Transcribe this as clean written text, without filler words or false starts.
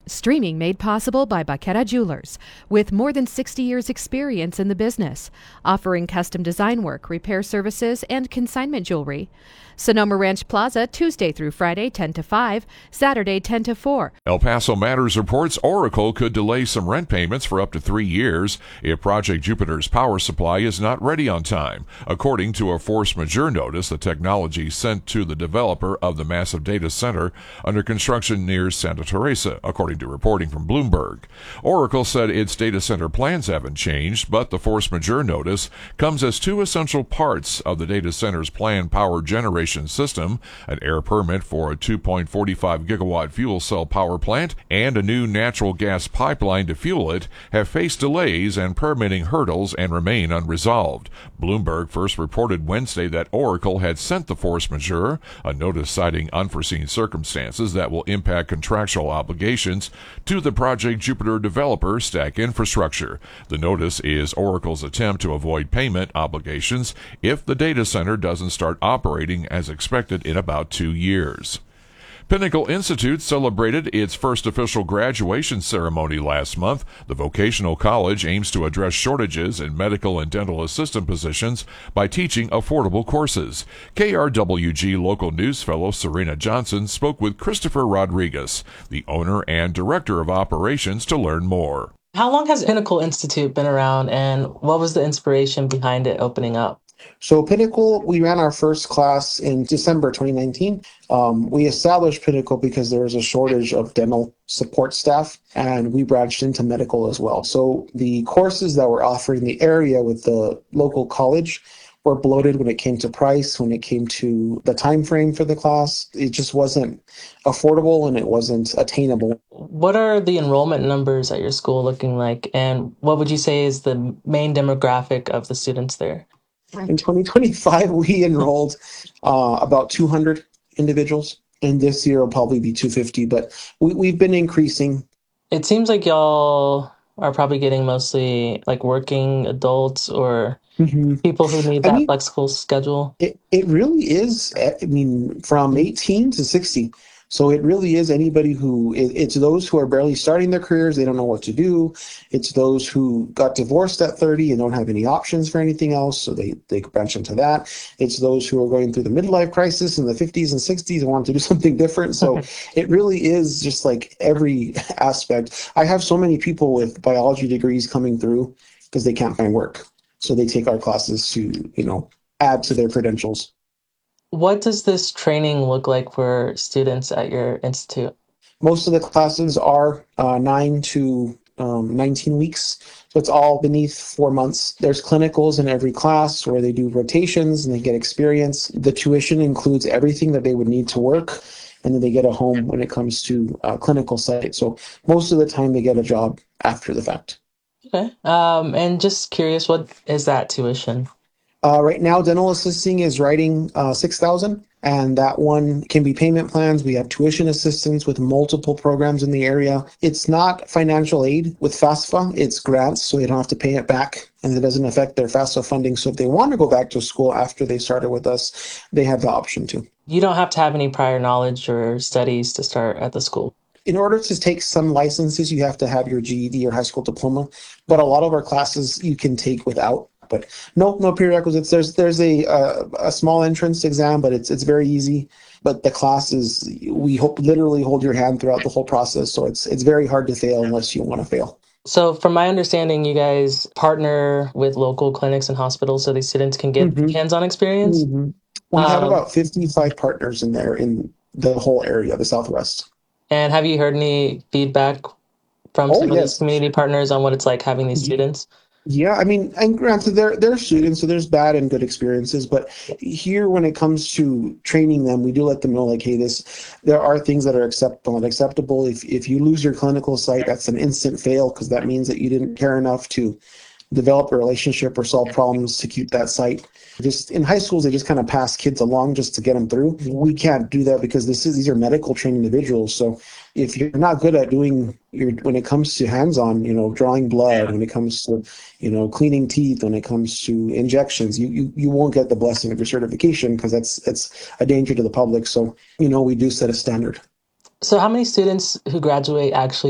Streaming made possible by Baqueta Jewelers, with more than 60 years' experience in the business, offering custom design work, repair services, and consignment jewelry. Sonoma Ranch Plaza, Tuesday through Friday, 10 to 5, Saturday, 10 to 4. El Paso Matters reports Oracle could delay some rent payments for up to 3 years if Project Jupiter's power supply is not ready on time, according to a force majeure notice the technology sent to the developer of the massive data center under construction near Santa Teresa, according to reporting from Bloomberg. Oracle said its data center plans haven't changed, but the force majeure notice comes as two essential parts of the data center's planned power generation system, an air permit for a 2.45 gigawatt fuel cell power plant, and a new natural gas pipeline to fuel it, have faced delays and permitting hurdles and remain unresolved. Bloomberg first reported Wednesday that Oracle had sent the force majeure, a notice citing unforeseen circumstances that will impact contractual obligations, to the Project Jupiter developer, Stack Infrastructure. The notice is Oracle's attempt to avoid payment obligations if the data center doesn't start operating as expected in about 2 years. Pinnacle Institute celebrated its first official graduation ceremony last month. The vocational college aims to address shortages in medical and dental assistant positions by teaching affordable courses. KRWG local news fellow Serena Johnson spoke with Christopher Rodriguez, the owner and director of operations, to learn more. How long has Pinnacle Institute been around, and what was the inspiration behind it opening up? So Pinnacle, we ran our first class in December 2019. We established Pinnacle because there was a shortage of dental support staff, and we branched into medical as well. So the courses that we're offering in the area with the local college were bloated when it came to price, when it came to the time frame for the class. It just wasn't affordable and it wasn't attainable. What are the enrollment numbers at your school looking like, and what would you say is the main demographic of the students there? In 2025, we enrolled about 200 individuals, and this year will probably be 250, but we've been increasing. It seems like y'all are probably getting mostly like working adults or people who need that flexible schedule. It really is, I mean, from 18 to 60. So it really is anybody it's those who are barely starting their careers, they don't know what to do. It's those who got divorced at 30 and don't have any options for anything else, so they branch into that. It's those who are going through the midlife crisis in the 50s and 60s and want to do something different. So it really is just like every aspect. I have so many people with biology degrees coming through because they can't find work. So they take our classes to, add to their credentials. What does this training look like for students at your institute? Most of the classes are 9 to 19 weeks. So it's all beneath 4 months. There's clinicals in every class where they do rotations and they get experience. The tuition includes everything that they would need to work, and then they get a home when it comes to clinical site. So most of the time they get a job after the fact. Okay. And just curious, what is that tuition? Right now, dental assisting is writing $6,000, and that one can be payment plans. We have tuition assistance with multiple programs in the area. It's not financial aid with FAFSA, it's grants, so they don't have to pay it back, and it doesn't affect their FAFSA funding. So if they want to go back to school after they started with us, they have the option to. You don't have to have any prior knowledge or studies to start at the school. In order to take some licenses, you have to have your GED or high school diploma, but a lot of our classes you can take without. But no prerequisites. There's a small entrance exam, but it's very easy. But the classes, we literally hold your hand throughout the whole process. So it's very hard to fail unless you want to fail. So from my understanding, you guys partner with local clinics and hospitals so these students can get hands-on experience? We have about 55 partners in there in the whole area, the Southwest. And have you heard any feedback from some of these community partners on what it's like having these students? Yeah, I mean, and granted, they're students, so there's bad and good experiences. But here, when it comes to training them, we do let them know, like, hey, there are things that are acceptable and unacceptable. If you lose your clinical site, that's an instant fail because that means that you didn't care enough to develop a relationship or solve problems to keep that site. Just in high schools, they just kind of pass kids along just to get them through. We can't do that because these are medical trained individuals. So if you're not good at doing when it comes to hands-on, drawing blood, when it comes to, cleaning teeth, when it comes to injections, you won't get the blessing of your certification because it's a danger to the public. So, we do set a standard. So how many students who graduate actually